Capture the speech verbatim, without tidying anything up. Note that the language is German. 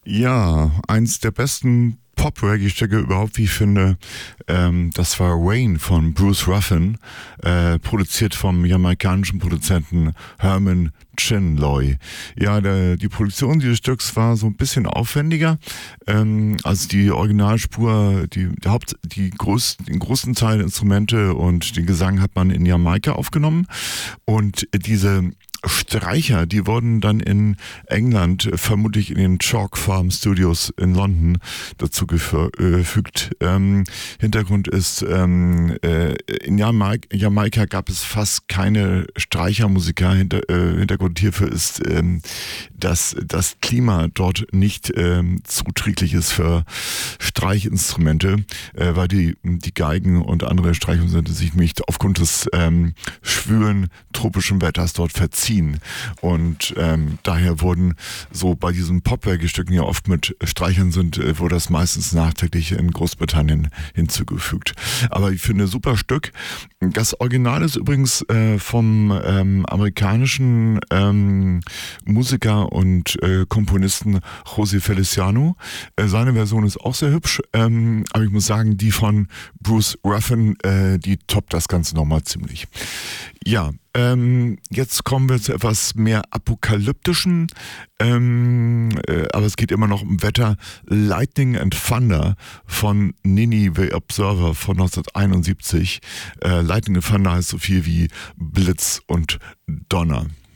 Ja, eins der besten Pop-Reggae-Stücke überhaupt, wie ich finde, ähm, das war Rain von Bruce Ruffin, äh, produziert vom jamaikanischen Produzenten Herman Chinloy. Ja, der, die Produktion dieses Stücks war so ein bisschen aufwendiger. Ähm, also die Originalspur, die, die Haupt, die groß, den großen Teil der Instrumente und den Gesang hat man in Jamaika aufgenommen. Und diese Streicher, die wurden dann in England, vermutlich in den Chalk Farm Studios in London, dazu gefügt. Ähm, Hintergrund ist, ähm, äh, in Jamaika, Jamaika gab es fast keine Streichermusiker. Hinter, äh, Hintergrund hierfür ist, ähm, dass das Klima dort nicht ähm, zuträglich ist für Streichinstrumente, äh, weil die, die Geigen und andere Streichinstrumente sich nicht aufgrund des ähm, schwülen tropischen Wetters dort verziehen. Und ähm, daher wurden so bei diesen Pop-Reggae-Stücken ja oft mit Streichern sind, äh, wurde das meistens nachträglich in Großbritannien hinzugefügt. Aber ich finde, super Stück. Das Original ist übrigens äh, vom ähm, amerikanischen ähm, Musiker und äh, Komponisten José Feliciano. Äh, seine Version ist auch sehr hübsch, ähm, aber ich muss sagen, die von Bruce Ruffin, äh, die toppt das Ganze nochmal ziemlich. Ja, ähm, jetzt kommen wir zu etwas mehr apokalyptischen, ähm, äh, aber es geht immer noch um Wetter. Lightning and Thunder von Nini the Observer von neunzehnhunderteinundsiebzig. Äh, Lightning and Thunder heißt so viel wie Blitz und Donner.